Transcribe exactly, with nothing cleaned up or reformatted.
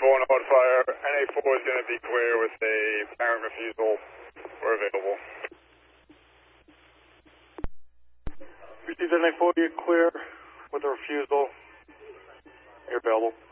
one on fire. N A four is going to be clear with a parent refusal. We're available. N A four, you're clear with a refusal. You're available.